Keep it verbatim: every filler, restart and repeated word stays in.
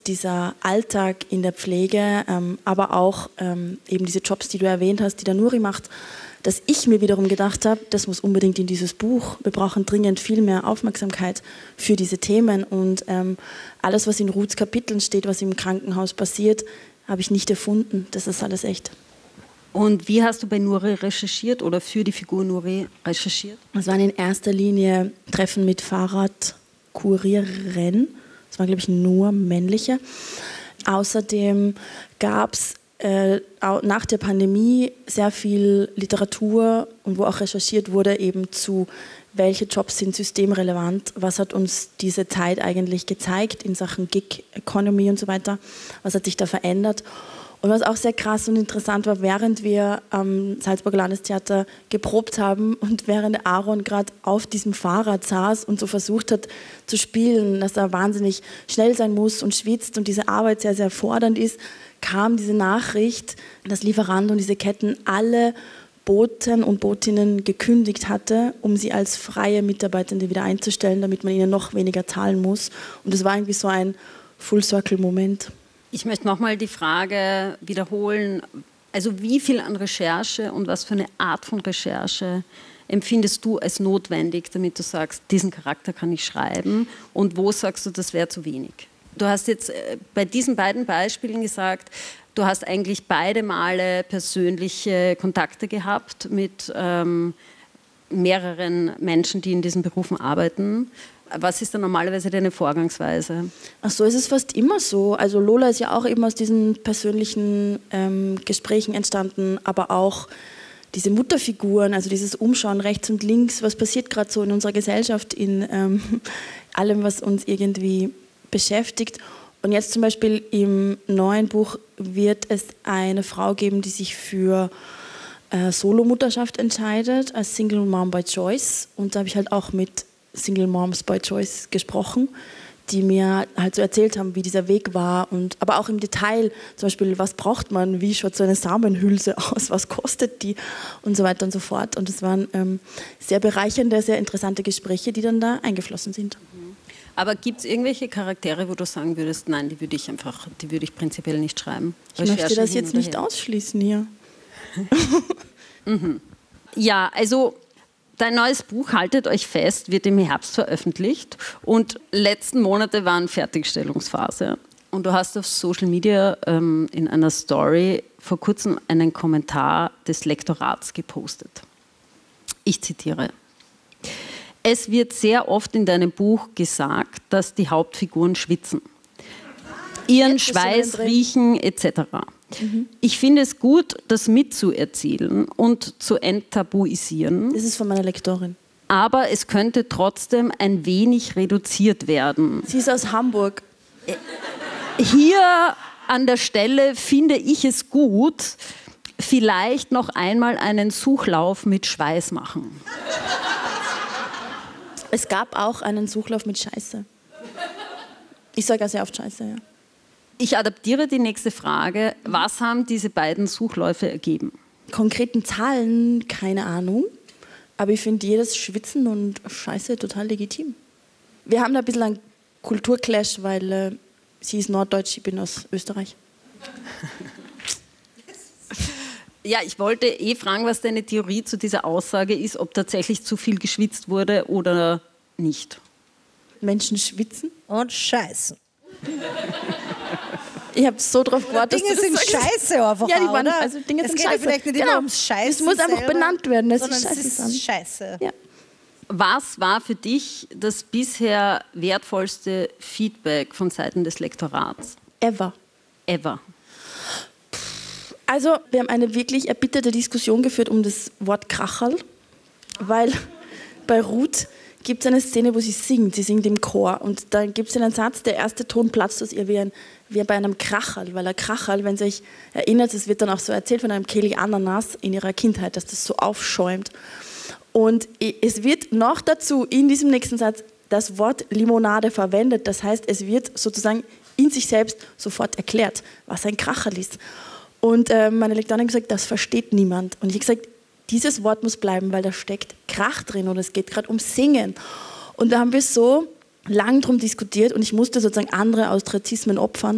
Dieser Alltag in der Pflege, ähm, aber auch ähm, eben diese Jobs, die du erwähnt hast, die der Nuri macht, dass ich mir wiederum gedacht habe, das muss unbedingt in dieses Buch. Wir brauchen dringend viel mehr Aufmerksamkeit für diese Themen. Und ähm, alles, was in Ruths Kapiteln steht, was im Krankenhaus passiert, habe ich nicht erfunden. Das ist alles echt. Und wie hast du bei Nuri recherchiert oder für die Figur Nuri recherchiert? Es waren in erster Linie Treffen mit Fahrradkurieren. Es waren, glaube ich, nur männliche. Außerdem gab es äh, nach der Pandemie sehr viel Literatur und wo auch recherchiert wurde eben zu, welche Jobs sind systemrelevant, was hat uns diese Zeit eigentlich gezeigt in Sachen Gig Economy und so weiter, was hat sich da verändert. Und was auch sehr krass und interessant war, während wir am Salzburger Landestheater geprobt haben und während Aaron gerade auf diesem Fahrrad saß und so versucht hat zu spielen, dass er wahnsinnig schnell sein muss und schwitzt und diese Arbeit sehr, sehr fordernd ist, kam diese Nachricht, dass Lieferando und diese Ketten alle Boten und Botinnen gekündigt hatte, um sie als freie Mitarbeitende wieder einzustellen, damit man ihnen noch weniger zahlen muss. Und das war irgendwie so ein Full-Circle-Moment. Ich möchte nochmal die Frage wiederholen, also wie viel an Recherche und was für eine Art von Recherche empfindest du als notwendig, damit du sagst, diesen Charakter kann ich schreiben, und wo sagst du, das wäre zu wenig? Du hast jetzt bei diesen beiden Beispielen gesagt, du hast eigentlich beide Male persönliche Kontakte gehabt mit ähm, mehreren Menschen, die in diesen Berufen arbeiten. Was ist da normalerweise deine Vorgangsweise? Ach so, ist es fast immer so. Also Lola ist ja auch eben aus diesen persönlichen ähm, Gesprächen entstanden, aber auch diese Mutterfiguren, also dieses Umschauen rechts und links, was passiert gerade so in unserer Gesellschaft, in ähm, allem, was uns irgendwie beschäftigt. Und jetzt zum Beispiel im neuen Buch wird es eine Frau geben, die sich für äh, Solomutterschaft entscheidet, als Single Mom by Choice. Und da habe ich halt auch mit Single Moms by Choice gesprochen, die mir halt so erzählt haben, wie dieser Weg war, und aber auch im Detail, zum Beispiel, was braucht man, wie schaut so eine Samenhülse aus, was kostet die und so weiter und so fort. Und es waren ähm, sehr bereichernde, sehr interessante Gespräche, die dann da eingeflossen sind. Aber gibt es irgendwelche Charaktere, wo du sagen würdest, nein, die würde ich einfach, die würde ich prinzipiell nicht schreiben? Ich Recherche möchte das jetzt nicht her. ausschließen hier. mhm. Ja, also dein neues Buch, Haltet euch fest, wird im Herbst veröffentlicht, und letzten Monate waren Fertigstellungsphase. Und du hast auf Social Media ähm, in einer Story vor kurzem einen Kommentar des Lektorats gepostet. Ich zitiere: Es wird sehr oft in deinem Buch gesagt, dass die Hauptfiguren schwitzen, ihren Schweiß riechen et cetera. Mhm. Ich finde es gut, das mitzuerzählen und zu enttabuisieren. Das ist von meiner Lektorin. Aber es könnte trotzdem ein wenig reduziert werden. Sie ist aus Hamburg. Hier an der Stelle finde ich es gut, vielleicht noch einmal einen Suchlauf mit Schweiß machen. Es gab auch einen Suchlauf mit Scheiße. Ich sage ja sehr oft Scheiße, ja. Ich adaptiere die nächste Frage. Was haben diese beiden Suchläufe ergeben? Konkreten Zahlen, keine Ahnung. Aber ich finde jedes Schwitzen und Scheiße total legitim. Wir haben da ein bisschen einen Kulturclash, weil äh, sie ist Norddeutsch, ich bin aus Österreich. Ja, ich wollte eh fragen, was deine Theorie zu dieser Aussage ist, ob tatsächlich zu viel geschwitzt wurde oder nicht. Menschen schwitzen und scheißen. Ich habe so drauf gewartet, Dinge dass du das sind sagst. Scheiße einfach, ja, die waren, oder? also Dinge es sind geht Scheiße. ja vielleicht nicht genau. immer ums Scheißen. Es muss einfach selber, benannt werden, dass sondern es Scheiße es ist sind. Scheiße. Ja. Was war für dich das bisher wertvollste Feedback von Seiten des Lektorats? Ever. Ever. Also, wir haben eine wirklich erbitterte Diskussion geführt um das Wort Kracherl, weil bei Ruth gibt es eine Szene, wo sie singt. Sie singt im Chor und dann gibt es einen Satz, der erste Ton platzt aus ihr wie, ein, wie bei einem Kracherl, weil ein Kracherl, wenn sie sich erinnert, es wird dann auch so erzählt von einem Kehli Ananas in ihrer Kindheit, dass das so aufschäumt. Und es wird noch dazu in diesem nächsten Satz das Wort Limonade verwendet. Das heißt, es wird sozusagen in sich selbst sofort erklärt, was ein Kracherl ist. Und äh, meine Lektorin hat gesagt, das versteht niemand. Und ich habe gesagt, dieses Wort muss bleiben, weil da steckt Krach drin und es geht gerade um Singen. Und da haben wir so lang drum diskutiert und ich musste sozusagen andere Austrizismen opfern,